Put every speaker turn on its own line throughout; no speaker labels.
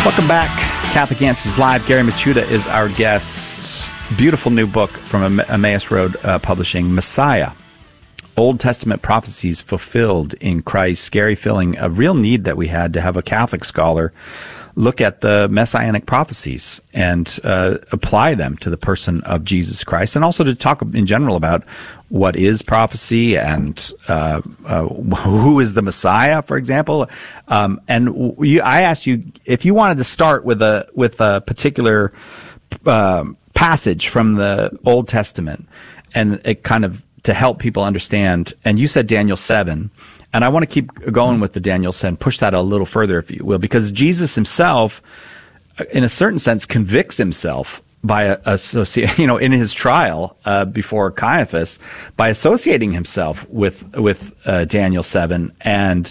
Welcome back. Catholic Answers Live. Gary Michuta is our guest. Beautiful new book from Emmaus Road Publishing, Messiah. Old Testament prophecies fulfilled in Christ. Gary filling a real need that we had to have a Catholic scholar look at the messianic prophecies and apply them to the person of Jesus Christ, and also to talk in general about what is prophecy and who is the Messiah, for example. I asked you if you wanted to start with a particular passage from the Old Testament, and it kind of to help people understand. And you said Daniel 7. And I want to keep going with the Daniel 7, push that a little further, if you will, because Jesus himself, in a certain sense, convicts himself by in his trial before Caiaphas, by associating himself with Daniel 7, and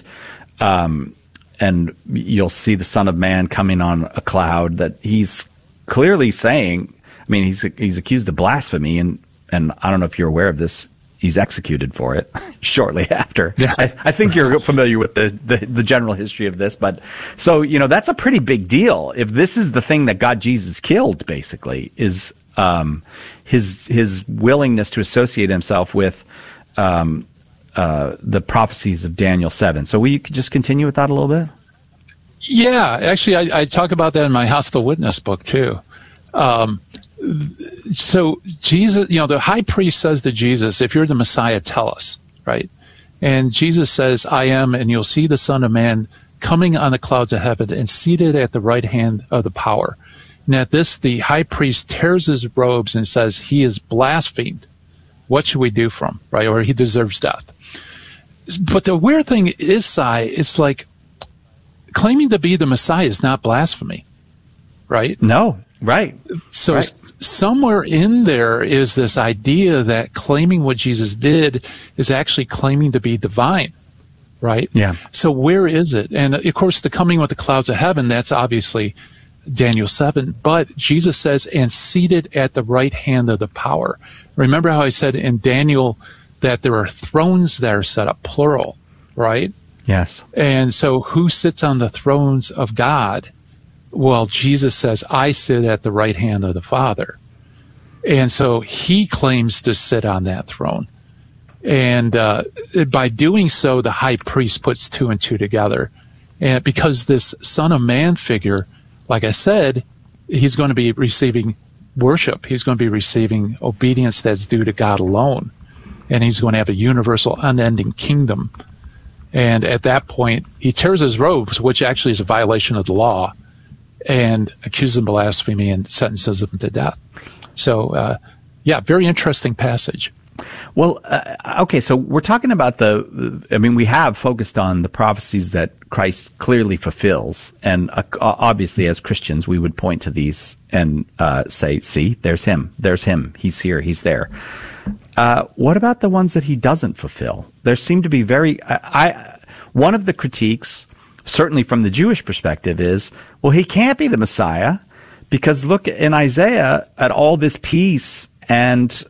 you'll see the Son of Man coming on a cloud. That he's clearly saying, I mean, he's accused of blasphemy, and I don't know if you're aware of this. He's executed for it shortly after. Yeah. I think you're familiar with the general history of this, but so, that's a pretty big deal. If this is the thing that got Jesus killed, basically, is his willingness to associate himself with the prophecies of Daniel 7. So will you just continue with that a little bit?
Yeah, actually, I talk about that in my Hostile Witness book too. So Jesus, the high priest says to Jesus, if you're the Messiah, tell us, right? And Jesus says, I am, and you'll see the Son of Man coming on the clouds of heaven and seated at the right hand of the power. And at this, the high priest tears his robes and says, he is blasphemed. What should we do for him, right? Or he deserves death. But the weird thing is, Sai, it's like claiming to be the Messiah is not blasphemy, right?
No. Right.
So somewhere in there is this idea that claiming what Jesus did is actually claiming to be divine, right?
Yeah.
So where is it? And of course, the coming with the clouds of heaven, that's obviously Daniel 7. But Jesus says, and seated at the right hand of the power. Remember how I said in Daniel that there are thrones that are set up, plural, right?
Yes.
And so who sits on the thrones of God? Well, Jesus says, I sit at the right hand of the Father. And so he claims to sit on that throne. And by doing so, the high priest puts two and two together. And because this Son of Man figure, like I said, he's going to be receiving worship. He's going to be receiving obedience that's due to God alone. And he's going to have a universal, unending kingdom. And at that point, he tears his robes, which actually is a violation of the law, and accuses him of blasphemy and sentences him to death. So, very interesting passage.
Well, okay, so we're talking about we have focused on the prophecies that Christ clearly fulfills. And obviously, as Christians, we would point to these and say, see, there's him, he's here, he's there. What about the ones that he doesn't fulfill? There seem to be one of the critiques, certainly from the Jewish perspective, is, well, he can't be the Messiah because look in Isaiah at all this peace and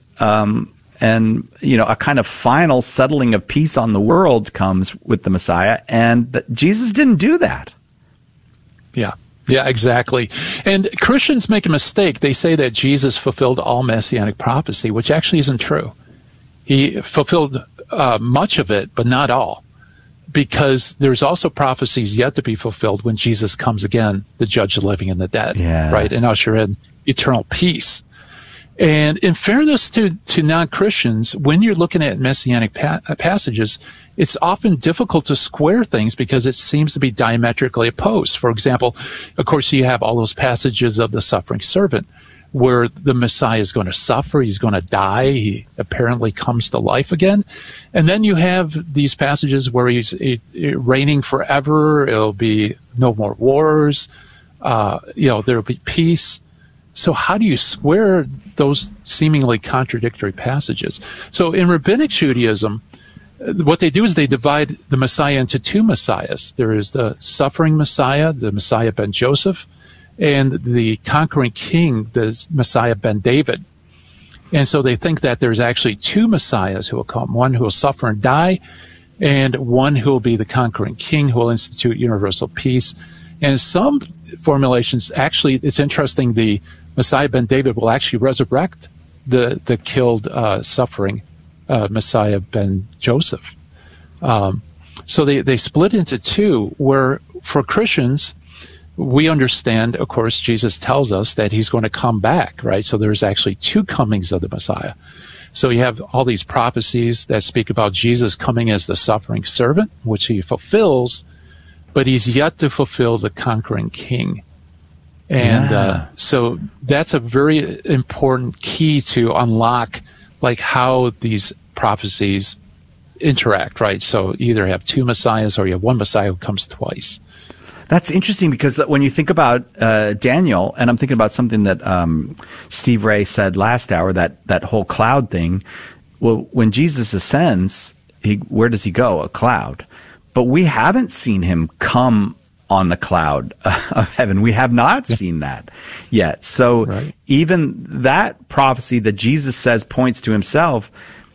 a kind of final settling of peace on the world comes with the Messiah, and Jesus didn't do that.
Yeah, exactly. And Christians make a mistake. They say that Jesus fulfilled all messianic prophecy, which actually isn't true. He fulfilled much of it, but not all. Because there's also prophecies yet to be fulfilled when Jesus comes again to judge the living and the dead, right, and usher in eternal peace. And in fairness to non-Christians, when you're looking at messianic passages, it's often difficult to square things because it seems to be diametrically opposed. For example, of course, you have all those passages of the suffering servant, where the Messiah is going to suffer, he's going to die, he apparently comes to life again. And then you have these passages where he's reigning forever, it'll be no more wars, there'll be peace. So how do you square those seemingly contradictory passages? So in Rabbinic Judaism, what they do is they divide the Messiah into two Messiahs. There is the suffering Messiah, the Messiah ben Joseph, and the conquering king, the Messiah ben David. And so they think that there's actually two Messiahs who will come, one who will suffer and die, and one who will be the conquering king who will institute universal peace. And some formulations. Actually, it's interesting. The Messiah ben David will actually resurrect the killed, suffering Messiah ben Joseph. So they split into two, where for Christians, we understand, of course, Jesus tells us that he's going to come back, right? So there's actually two comings of the Messiah. So you have all these prophecies that speak about Jesus coming as the suffering servant, which he fulfills, but he's yet to fulfill the conquering king. And so that's a very important key to unlock, like, how these prophecies interact, right? So you either have two messiahs or you have one messiah who comes twice.
That's interesting, because when you think about Daniel, and I'm thinking about something that Steve Ray said last hour, that whole cloud thing. Well, when Jesus ascends, where does he go? A cloud. But we haven't seen him come on the cloud of heaven. We have not seen that yet. So even that prophecy that Jesus says points to himself,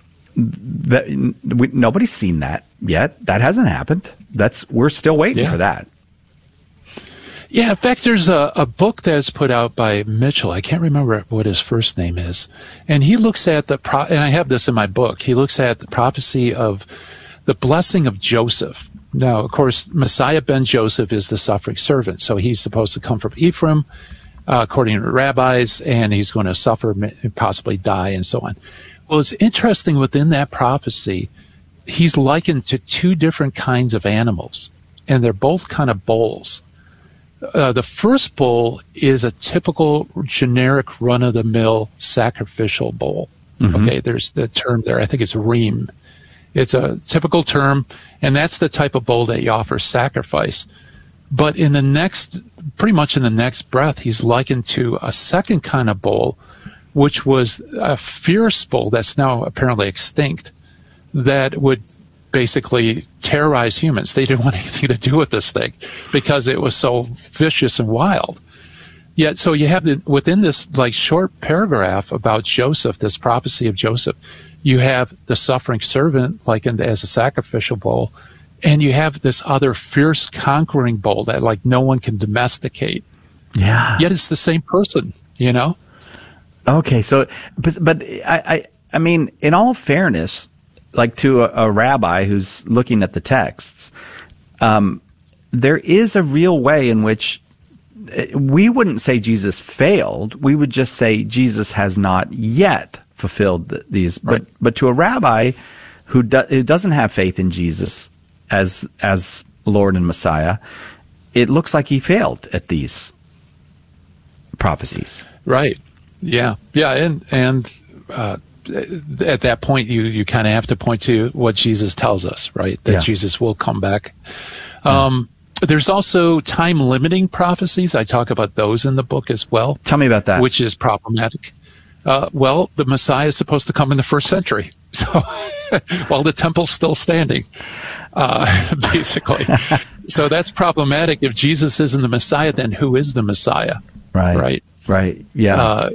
nobody's seen that yet. That hasn't happened. We're still waiting for that.
Yeah, in fact, there's a book that's put out by Mitchell. I can't remember what his first name is. And he looks at and I have this in my book, he looks at the prophecy of the blessing of Joseph. Now, of course, Messiah ben Joseph is the suffering servant. So he's supposed to come from Ephraim, according to rabbis, and he's going to suffer and possibly die and so on. Well, it's interesting within that prophecy, he's likened to two different kinds of animals, and they're both kind of bulls. The first bull is a typical generic run-of-the-mill sacrificial bull. Mm-hmm. Okay, there's the term there. I think it's reem. It's a typical term, and that's the type of bull that you offer sacrifice. But pretty much in the next breath, he's likened to a second kind of bull, which was a fierce bull that's now apparently extinct, that would basically terrorize humans. They didn't want anything to do with this thing because it was so vicious and wild. Yet, so you have within this short paragraph about Joseph, this prophecy of Joseph, you have the suffering servant likened as a sacrificial bull, and you have this other fierce conquering bull that no one can domesticate.
Yeah.
Yet it's the same person, you know?
Okay, so, but I mean, in all fairness, to a rabbi who's looking at the texts, there is a real way in which we wouldn't say Jesus failed. We would just say Jesus has not yet fulfilled these. Right. But to a rabbi who doesn't have faith in Jesus as Lord and Messiah, it looks like he failed at these prophecies.
Right. Yeah. Yeah. And at that point, you kind of have to point to what Jesus tells us, right? That Jesus will come back. There's also time-limiting prophecies. I talk about those in the book as well.
Tell me about that.
Which is problematic. Well, the Messiah is supposed to come in the first century, so while the temple's still standing, basically. So that's problematic. If Jesus isn't the Messiah, then who is the Messiah?
Right. Yeah.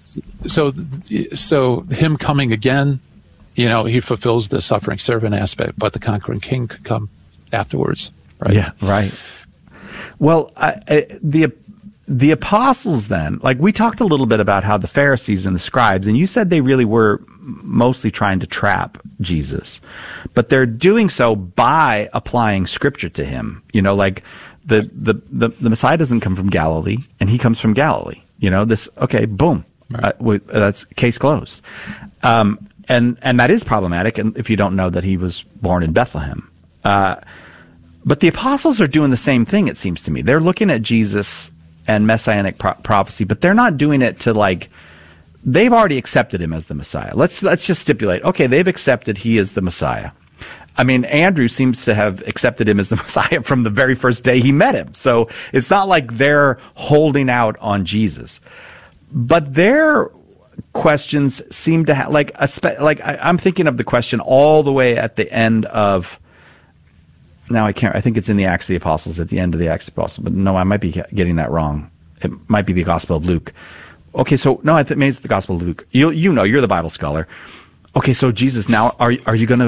So him coming again, he fulfills the suffering servant aspect, but the conquering king could come afterwards. Right.
Yeah. Right. Well, the apostles then, we talked a little bit about how the Pharisees and the scribes, and you said they really were mostly trying to trap Jesus, but they're doing so by applying scripture to him. The Messiah doesn't come from Galilee, and he comes from Galilee. Boom. Right. That's case closed. And that is problematic, and if you don't know that he was born in Bethlehem. But the apostles are doing the same thing, it seems to me. They're looking at Jesus and messianic prophecy, but they're not doing it to they've already accepted him as the Messiah. Let's just stipulate, okay, they've accepted he is the Messiah. I mean, Andrew seems to have accepted him as the Messiah from the very first day he met him. So it's not like they're holding out on Jesus. But their questions seem to have, I'm thinking of the question all the way at the end of, now I think it's in the Acts of the Apostles, at the end of the Acts of the Apostles, but no, I might be getting that wrong. It might be the Gospel of Luke. Okay, so, no, I think maybe it's the Gospel of Luke. You're the Bible scholar. Okay, so Jesus, now, are you going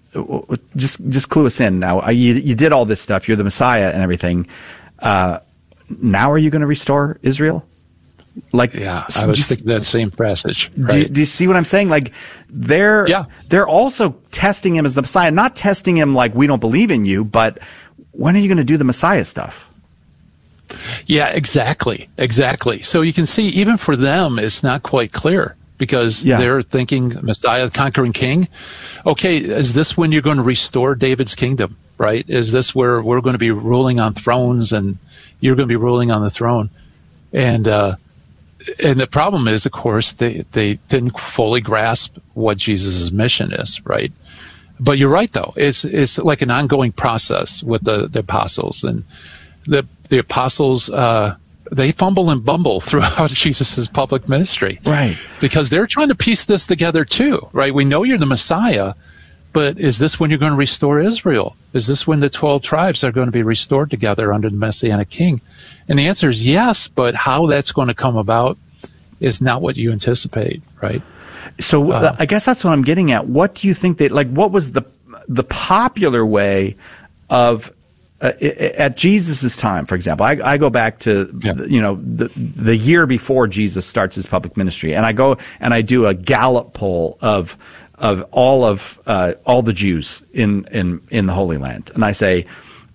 to, just clue us in now. You did all this stuff. You're the Messiah and everything. now are you going to restore Israel? Like,
yeah, I was thinking that same passage. Right?
Do you see what I'm saying? Like, they're also testing him as the Messiah, not testing him like we don't believe in you, but when are you going to do the Messiah stuff?
Yeah, exactly. So you can see, even for them, it's not quite clear because they're thinking Messiah, conquering king. Okay, is this when you're going to restore David's kingdom, right? Is this where we're going to be ruling on thrones and you're going to be ruling on the throne? And the problem is, of course, they didn't fully grasp what Jesus' mission is, right? But you're right, though. It's like an ongoing process with the apostles. And the apostles, they fumble and bumble throughout Jesus' public ministry.
Right.
Because they're trying to piece this together, too, right? We know you're the Messiah, but is this when you're going to restore Israel? Is this when the 12 tribes are going to be restored together under the Messianic king? And the answer is yes, but how that's going to come about is not what you anticipate, right?
So I guess that's what I'm getting at. What do you think what was the popular way of at Jesus's time, for example? I go back to the year before Jesus starts his public ministry, and I go and I do a Gallup poll of all the Jews in the Holy Land, and I say,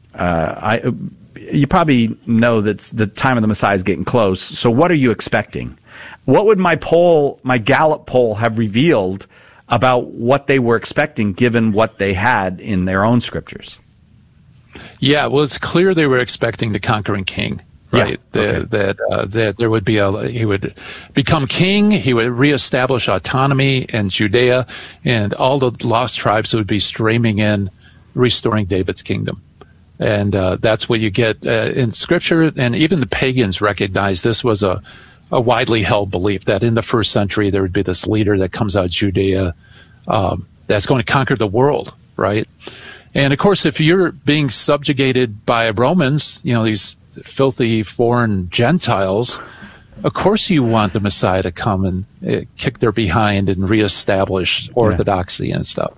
you probably know that the time of the Messiah is getting close. So what are you expecting? What would my Gallup poll have revealed about what they were expecting, given what they had in their own scriptures?
Yeah, well, it's clear they were expecting the conquering king, right?
Yeah, okay.
That there would be he would become king, he would reestablish autonomy in Judea, and all the lost tribes would be streaming in, restoring David's kingdom. And that's what you get in Scripture, and even the pagans recognized this was a widely held belief that in the first century there would be this leader that comes out of Judea that's going to conquer the world, right? And of course, if you're being subjugated by Romans, these filthy foreign Gentiles, of course you want the Messiah to come and kick their behind and reestablish orthodoxy and stuff.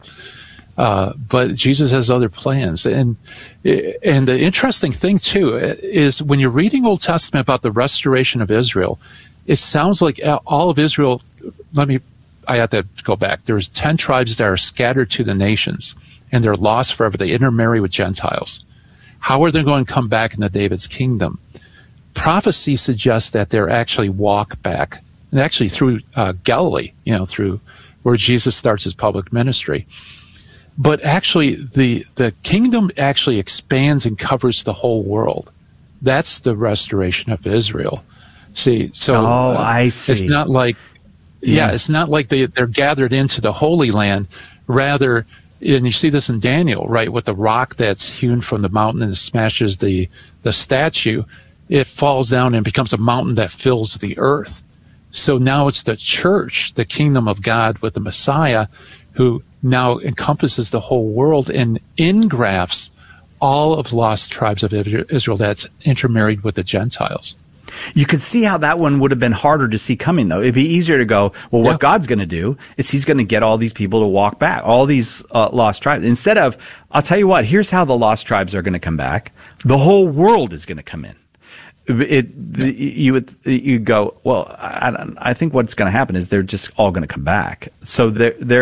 But Jesus has other plans. And the interesting thing, too, is when you're reading Old Testament about the restoration of Israel, it sounds like all of Israel, I have to go back. There's 10 tribes that are scattered to the nations, and they're lost forever. They intermarry with Gentiles. How are they going to come back into David's kingdom? Prophecy suggests that they're actually walk back, and actually through Galilee, through where Jesus starts his public ministry. But actually, the kingdom actually expands and covers the whole world. That's the restoration of Israel. See, so
I see.
It's not like, it's not like they're gathered into the Holy Land. Rather, and you see this in Daniel, right, with the rock that's hewn from the mountain and smashes the statue, it falls down and becomes a mountain that fills the earth. So now it's the church, the kingdom of God with the Messiah, who now encompasses the whole world and ingrafts all of lost tribes of Israel that's intermarried with the Gentiles.
You could see how that one would have been harder to see coming, though. It'd be easier to go, well, what God's going to do is he's going to get all these people to walk back, all these lost tribes. Instead of, I'll tell you what, here's how the lost tribes are going to come back. The whole world is going to come in. You go, well, I think what's going to happen is they're just all going to come back. So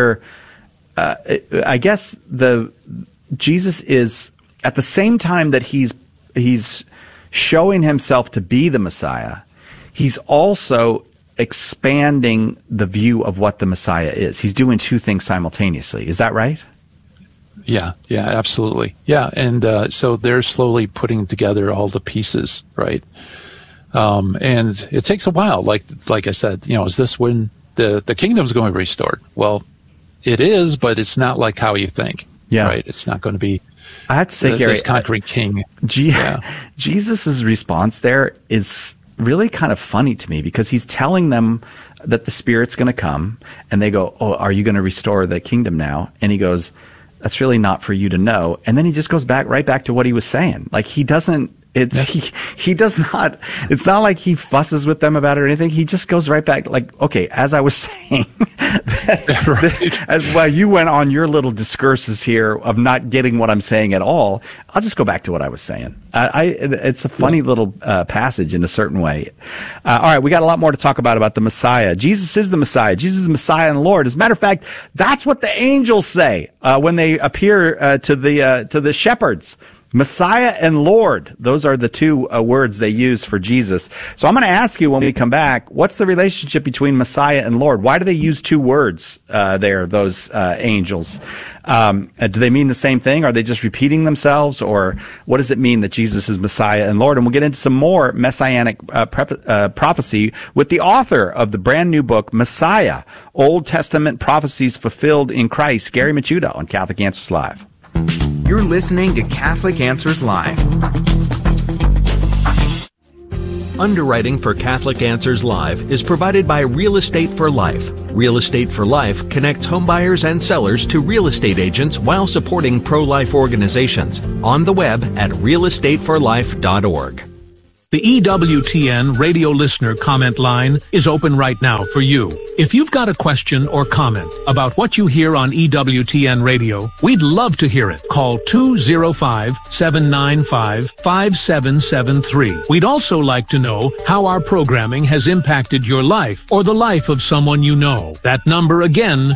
I guess Jesus is, at the same time that he's showing himself to be the Messiah, he's also expanding the view of what the Messiah is. He's doing two things simultaneously. Is that right?
Yeah, absolutely. Yeah, and so they're slowly putting together all the pieces, right? And it takes a while. Like I said, is this when the kingdom's going to be restored? Well, it is, but it's not like how you think. Yeah, right. It's not going to be.
I have to say, Gary,
this conquering king.
Jesus' response there is really kind of funny to me because he's telling them that the Spirit's going to come, and they go, "Oh, are you going to restore the kingdom now?" And he goes, "That's really not for you to know." And then he just goes right back to what he was saying. Like he doesn't He does not, it's not like he fusses with them about it or anything. He just goes right back, like, okay, as I was saying, as while you went on your little discourses here of not getting what I'm saying at all, I'll just go back to what I was saying. It's a funny little passage in a certain way. All right, we got a lot more to talk about the Messiah. Jesus is the Messiah. Jesus is the Messiah and Lord. As a matter of fact, that's what the angels say when they appear to the shepherds. Messiah and Lord. Those are the two words they use for Jesus. So I'm going to ask you when we come back, what's the relationship between Messiah and Lord? Why do they use two words there, those angels? Do they mean the same thing? Are they just repeating themselves? Or what does it mean that Jesus is Messiah and Lord? And we'll get into some more messianic prophecy with the author of the brand new book, Messiah, Old Testament Prophecies Fulfilled in Christ, Gary Michuta on Catholic Answers Live.
You're listening to Catholic Answers Live.
Underwriting for Catholic Answers Live is provided by Real Estate for Life. Real Estate for Life connects homebuyers and sellers to real estate agents while supporting pro-life organizations. On the web at realestateforlife.org.
The EWTN radio listener comment line is open right now for you. If you've got a question or comment about what you hear on EWTN radio, we'd love to hear it. Call 205-795-5773. We'd also like to know how our programming has impacted your life or the life of someone you know. That number again,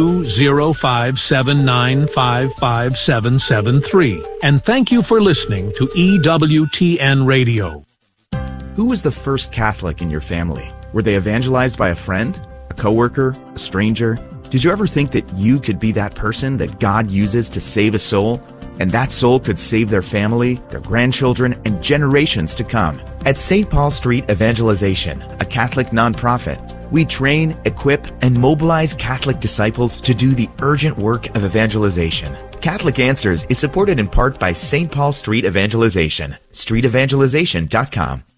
205-795-5773. And thank you for listening to EWTN radio.
Who was the first Catholic in your family? Were they evangelized by a friend, a coworker, a stranger? Did you ever think that you could be that person that God uses to save a soul? And that soul could save their family, their grandchildren, and generations to come. At St. Paul Street Evangelization, a Catholic nonprofit, we train, equip, and mobilize Catholic disciples to do the urgent work of evangelization. Catholic Answers is supported in part by St. Paul Street Evangelization, streetevangelization.com.